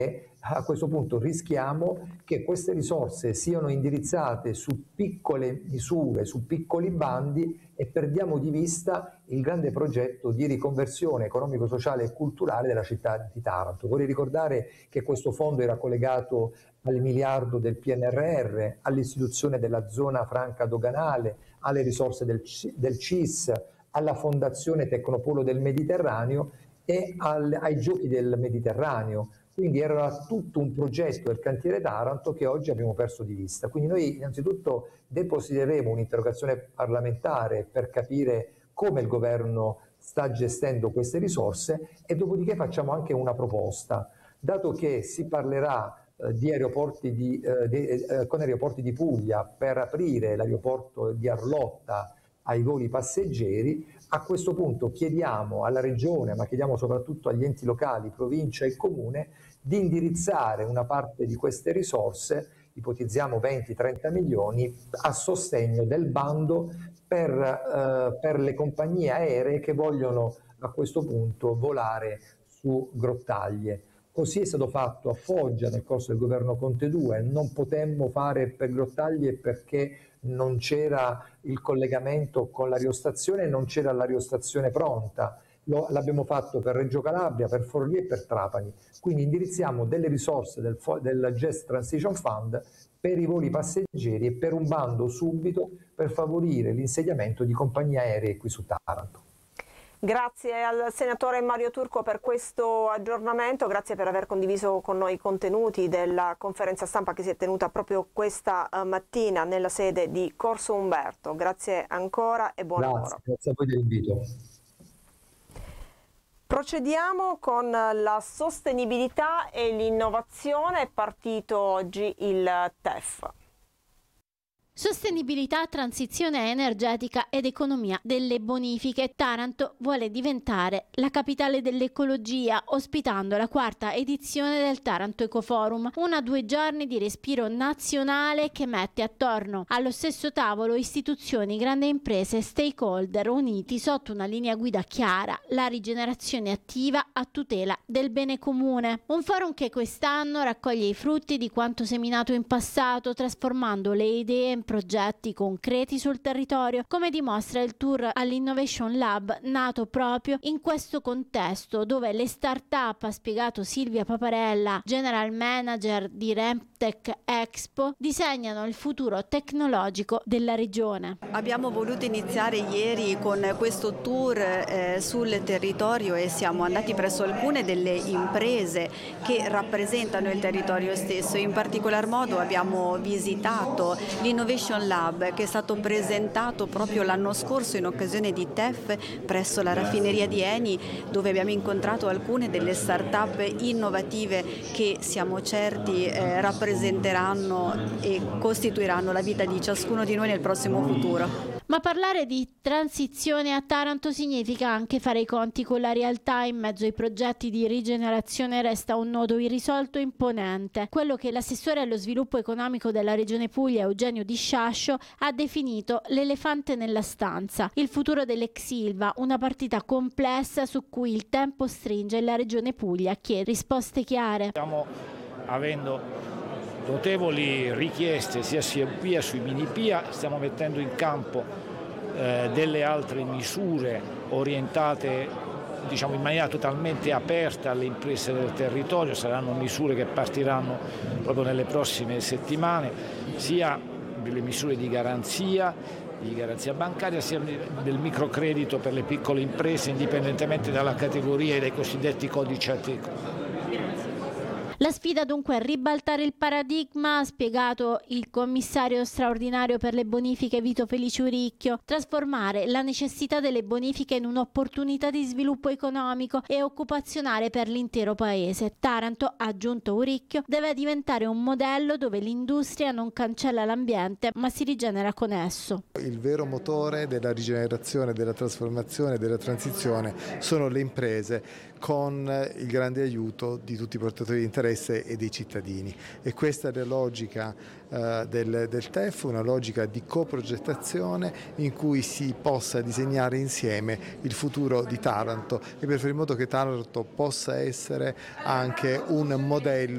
a questo punto rischiamo che queste risorse siano indirizzate su piccole misure, su piccoli bandi e perdiamo di vista il grande progetto di riconversione economico, sociale e culturale della città di Taranto. Vorrei ricordare che questo fondo era collegato al miliardo del PNRR, all'istituzione della zona franca doganale, alle risorse del CIS, alla Fondazione Tecnopolo del Mediterraneo e ai Giochi del Mediterraneo. Quindi era tutto un progetto del cantiere Taranto che oggi abbiamo perso di vista. Quindi noi innanzitutto depositeremo un'interrogazione parlamentare per capire come il governo sta gestendo queste risorse e dopodiché facciamo anche una proposta. Dato che si parlerà di aeroporti con Aeroporti di Puglia per aprire l'aeroporto di Arlotta ai voli passeggeri, a questo punto chiediamo alla Regione, ma chiediamo soprattutto agli enti locali, provincia e comune, di indirizzare una parte di queste risorse, ipotizziamo 20-30 milioni, a sostegno del bando per le compagnie aeree che vogliono a questo punto volare su Grottaglie. Così è stato fatto a Foggia nel corso del governo Conte 2, non potemmo fare per Grottaglie perché non c'era il collegamento con l'aerostazione e non c'era l'aerostazione pronta. L'abbiamo fatto per Reggio Calabria, per Forlì e per Trapani. Quindi indirizziamo delle risorse del Just Transition Fund per i voli passeggeri e per un bando subito per favorire l'insediamento di compagnie aeree qui su Taranto. Grazie al senatore Mario Turco per questo aggiornamento, grazie per aver condiviso con noi i contenuti della conferenza stampa che si è tenuta proprio questa mattina nella sede di Corso Umberto. Grazie ancora e buon lavoro. Grazie a voi dell'invito. Procediamo con la sostenibilità e l'innovazione. È partito oggi il TEF. Sostenibilità, transizione energetica ed economia delle bonifiche. Taranto vuole diventare la capitale dell'ecologia, ospitando la 4ª edizione del Taranto Ecoforum, una 2 giorni di respiro nazionale che mette attorno allo stesso tavolo istituzioni, grandi imprese e stakeholder uniti sotto una linea guida chiara: la rigenerazione attiva a tutela del bene comune. Un forum che quest'anno raccoglie i frutti di quanto seminato in passato, trasformando le idee in progetti concreti sul territorio, come dimostra il tour all'Innovation Lab, nato proprio in questo contesto, dove le start-up, ha spiegato Silvia Paparella, general manager di Remtech Expo, disegnano il futuro tecnologico della regione. Abbiamo voluto iniziare ieri con questo tour sul territorio e siamo andati presso alcune delle imprese che rappresentano il territorio stesso. In particolar modo abbiamo visitato l'Innovation Lab, che è stato presentato proprio l'anno scorso in occasione di TEF presso la raffineria di Eni, dove abbiamo incontrato alcune delle start-up innovative che siamo certi rappresenteranno e costituiranno la vita di ciascuno di noi nel prossimo futuro. Ma parlare di transizione a Taranto significa anche fare i conti con la realtà. In mezzo ai progetti di rigenerazione resta un nodo irrisolto e imponente, quello che l'assessore allo sviluppo economico della Regione Puglia, Eugenio Di Sciascio, ha definito l'elefante nella stanza: il futuro dell'ex Ilva, una partita complessa su cui il tempo stringe e la Regione Puglia chiede risposte chiare. Stiamo avendo notevoli richieste sia sui mini PIA, stiamo mettendo in campo delle altre misure orientate in maniera totalmente aperta alle imprese del territorio. Saranno misure che partiranno proprio nelle prossime settimane, sia delle misure di garanzia bancaria, sia del microcredito per le piccole imprese indipendentemente dalla categoria e dai cosiddetti codici Ateco. La sfida dunque è ribaltare il paradigma, ha spiegato il commissario straordinario per le bonifiche Vito Felice Uricchio, trasformare la necessità delle bonifiche in un'opportunità di sviluppo economico e occupazionale per l'intero paese. Taranto, ha aggiunto Uricchio, deve diventare un modello dove l'industria non cancella l'ambiente ma si rigenera con esso. Il vero motore della rigenerazione, della trasformazione, della transizione sono le imprese, con il grande aiuto di tutti i portatori di interesse e dei cittadini. E questa è la logica del TEF, una logica di coprogettazione in cui si possa disegnare insieme il futuro di Taranto e per fare in modo che Taranto possa essere anche un modello